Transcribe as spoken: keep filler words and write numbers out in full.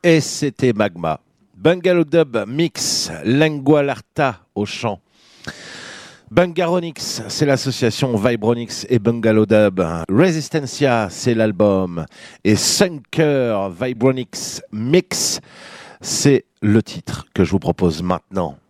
et c'était Magma. Bungalow Dub Mix, Lengua Larta au chant. Bungaronix, c'est l'association Vibronix et Bungalow Dub. Resistencia, c'est l'album. Et Sunker Vibronix Mix, c'est le titre que je vous propose maintenant.